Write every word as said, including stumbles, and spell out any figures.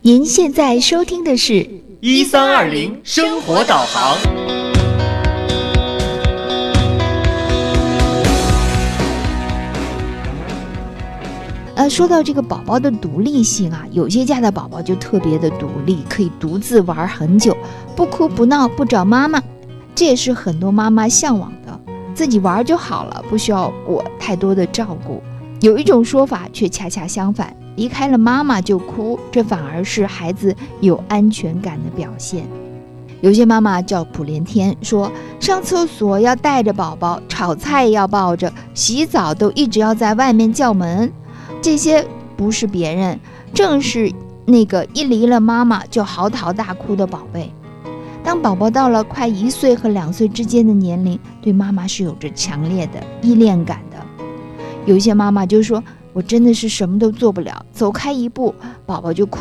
您现在收听的是一三二零生活导航。 呃，说到这个宝宝的独立性啊，有些家的宝宝就特别的独立，可以独自玩很久，不哭不闹不找妈妈，这也是很多妈妈向往的，自己玩就好了，不需要我太多的照顾。有一种说法却恰恰相反，离开了妈妈就哭，这反而是孩子有安全感的表现。有些妈妈叫普连天，说上厕所要带着宝宝，炒菜要抱着，洗澡都一直要在外面叫门。这些不是别人，正是那个一离了妈妈就嚎啕大哭的宝贝。当宝宝到了快一岁和两岁之间的年龄，对妈妈是有着强烈的依恋感的。有些妈妈就说，我真的是什么都做不了，走开一步宝宝就哭